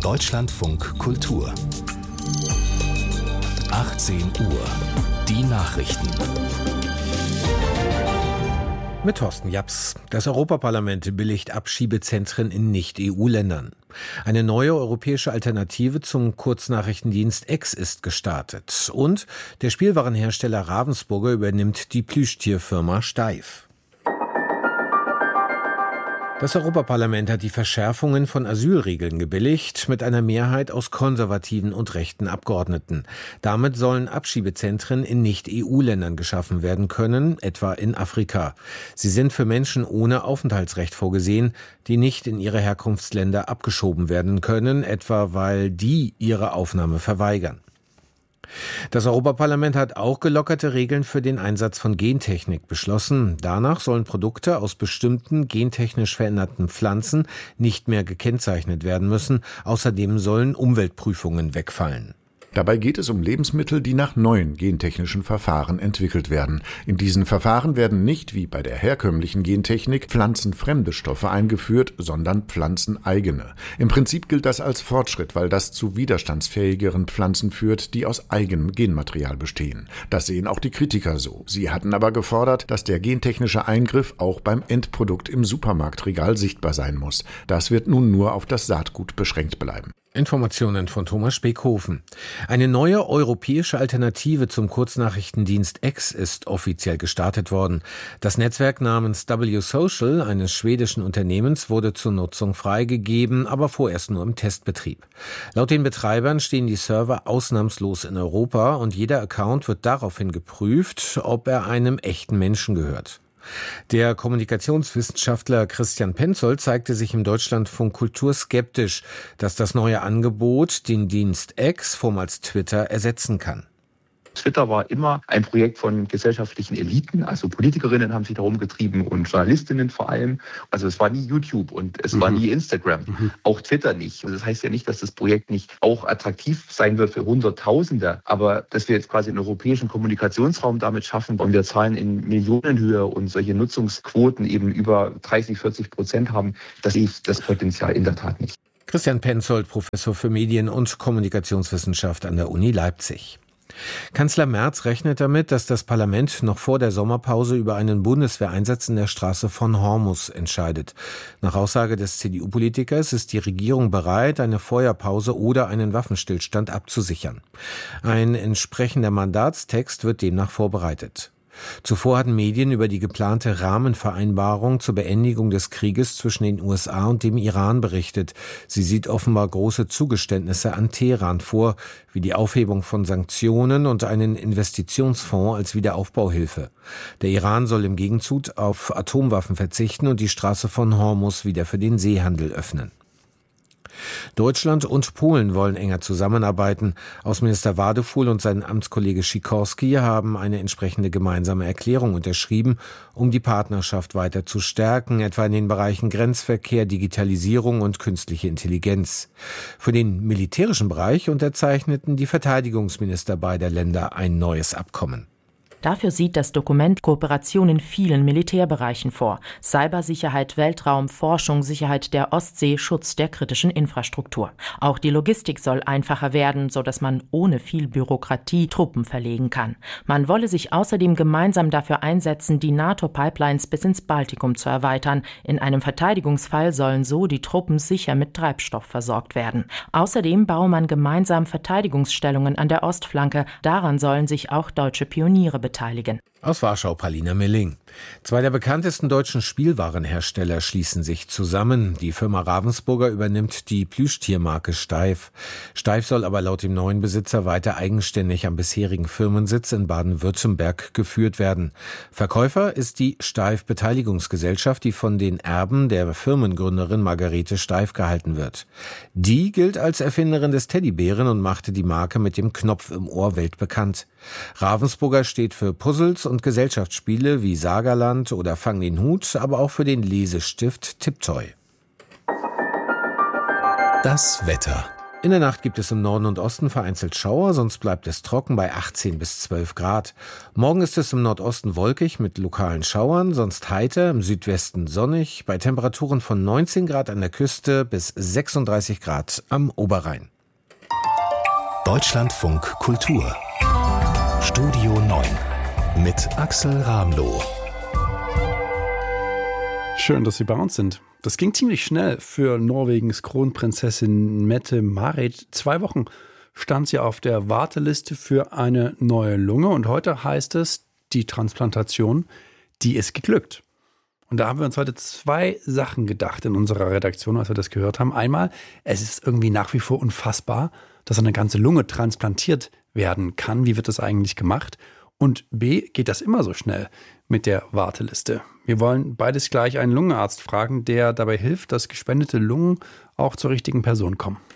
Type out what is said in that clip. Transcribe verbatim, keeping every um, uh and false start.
Deutschlandfunk Kultur. achtzehn Uhr. Die Nachrichten. Mit Thorsten Japs. Das Europaparlament billigt Abschiebezentren in Nicht-E U-Ländern. Eine neue europäische Alternative zum Kurznachrichtendienst X ist gestartet. Und der Spielwarenhersteller Ravensburger übernimmt die Plüschtierfirma Steiff. Das Europaparlament hat die Verschärfungen von Asylregeln gebilligt, mit einer Mehrheit aus konservativen und rechten Abgeordneten. Damit sollen Abschiebezentren in Nicht-E U-Ländern geschaffen werden können, etwa in Afrika. Sie sind für Menschen ohne Aufenthaltsrecht vorgesehen, die nicht in ihre Herkunftsländer abgeschoben werden können, etwa weil die ihre Aufnahme verweigern. Das Europaparlament hat auch gelockerte Regeln für den Einsatz von Gentechnik beschlossen. Danach sollen Produkte aus bestimmten gentechnisch veränderten Pflanzen nicht mehr gekennzeichnet werden müssen. Außerdem sollen Umweltprüfungen wegfallen. Dabei geht es um Lebensmittel, die nach neuen gentechnischen Verfahren entwickelt werden. In diesen Verfahren werden nicht, wie bei der herkömmlichen Gentechnik, pflanzenfremde Stoffe eingeführt, sondern pflanzeneigene. Im Prinzip gilt das als Fortschritt, weil das zu widerstandsfähigeren Pflanzen führt, die aus eigenem Genmaterial bestehen. Das sehen auch die Kritiker so. Sie hatten aber gefordert, dass der gentechnische Eingriff auch beim Endprodukt im Supermarktregal sichtbar sein muss. Das wird nun nur auf das Saatgut beschränkt bleiben. Informationen von Thomas Speckhofen. Eine neue europäische Alternative zum Kurznachrichtendienst X ist offiziell gestartet worden. Das Netzwerk namens W Social eines schwedischen Unternehmens wurde zur Nutzung freigegeben, aber vorerst nur im Testbetrieb. Laut den Betreibern stehen die Server ausnahmslos in Europa und jeder Account wird daraufhin geprüft, ob er einem echten Menschen gehört. Der Kommunikationswissenschaftler Christian Penzold zeigte sich im Deutschlandfunk Kultur skeptisch, dass das neue Angebot den Dienst X, vormals Twitter, ersetzen kann. Twitter war immer ein Projekt von gesellschaftlichen Eliten, also Politikerinnen haben sich darum getrieben und Journalistinnen vor allem. Also es war nie YouTube und es mhm. war nie Instagram, mhm. auch Twitter nicht. Also das heißt ja nicht, dass das Projekt nicht auch attraktiv sein wird für Hunderttausende, aber dass wir jetzt quasi einen europäischen Kommunikationsraum damit schaffen und wir Zahlen in Millionenhöhe und solche Nutzungsquoten eben über dreißig, vierzig Prozent haben, das sehe ich das Potenzial in der Tat nicht. Christian Penzold, Professor für Medien- und Kommunikationswissenschaft an der Uni Leipzig. Kanzler Merz rechnet damit, dass das Parlament noch vor der Sommerpause über einen Bundeswehreinsatz in der Straße von Hormus entscheidet. Nach Aussage des C D U-Politikers ist die Regierung bereit, eine Feuerpause oder einen Waffenstillstand abzusichern. Ein entsprechender Mandatstext wird demnach vorbereitet. Zuvor hatten Medien über die geplante Rahmenvereinbarung zur Beendigung des Krieges zwischen den U S A und dem Iran berichtet. Sie sieht offenbar große Zugeständnisse an Teheran vor, wie die Aufhebung von Sanktionen und einen Investitionsfonds als Wiederaufbauhilfe. Der Iran soll im Gegenzug auf Atomwaffen verzichten und die Straße von Hormus wieder für den Seehandel öffnen. Deutschland und Polen wollen enger zusammenarbeiten. Außenminister Wadefuhl und sein Amtskollege Sikorski haben eine entsprechende gemeinsame Erklärung unterschrieben, um die Partnerschaft weiter zu stärken, etwa in den Bereichen Grenzverkehr, Digitalisierung und künstliche Intelligenz. Für den militärischen Bereich unterzeichneten die Verteidigungsminister beider Länder ein neues Abkommen. Dafür sieht das Dokument Kooperation in vielen Militärbereichen vor. Cybersicherheit, Weltraum, Forschung, Sicherheit der Ostsee, Schutz der kritischen Infrastruktur. Auch die Logistik soll einfacher werden, sodass man ohne viel Bürokratie Truppen verlegen kann. Man wolle sich außerdem gemeinsam dafür einsetzen, die NATO-Pipelines bis ins Baltikum zu erweitern. In einem Verteidigungsfall sollen so die Truppen sicher mit Treibstoff versorgt werden. Außerdem baue man gemeinsam Verteidigungsstellungen an der Ostflanke. Daran sollen sich auch deutsche Pioniere beteiligen. Aus Warschau Palina Milling. Zwei der bekanntesten deutschen Spielwarenhersteller schließen sich zusammen. Die Firma Ravensburger übernimmt die Plüschtiermarke Steiff. Steiff soll aber laut dem neuen Besitzer weiter eigenständig am bisherigen Firmensitz in Baden-Württemberg geführt werden. Verkäufer ist die Steiff Beteiligungsgesellschaft, die von den Erben der Firmengründerin Margarete Steiff gehalten wird. Die gilt als Erfinderin des Teddybären und machte die Marke mit dem Knopf im Ohr weltbekannt. Ravensburger steht für Puzzles und Gesellschaftsspiele wie Sagerland oder Fang den Hut, aber auch für den Lesestift Tiptoy. Das Wetter. In der Nacht gibt es im Norden und Osten vereinzelt Schauer, sonst bleibt es trocken bei achtzehn bis zwölf Grad. Morgen ist es im Nordosten wolkig mit lokalen Schauern, sonst heiter, im Südwesten sonnig, bei Temperaturen von neunzehn Grad an der Küste bis sechsunddreißig Grad am Oberrhein. Deutschlandfunk Kultur Studio neun mit Axel Ramloh. Schön, dass Sie bei uns sind. Das ging ziemlich schnell für Norwegens Kronprinzessin Mette-Marit. Zwei Wochen stand sie auf der Warteliste für eine neue Lunge und heute heißt es, die Transplantation, die ist geglückt. Und da haben wir uns heute zwei Sachen gedacht in unserer Redaktion, als wir das gehört haben. Einmal, es ist irgendwie nach wie vor unfassbar, dass eine ganze Lunge transplantiert werden kann. Wie wird das eigentlich gemacht? Und B, geht das immer so schnell mit der Warteliste? Wir wollen beides gleich einen Lungenarzt fragen, der dabei hilft, dass gespendete Lungen auch zur richtigen Person kommen.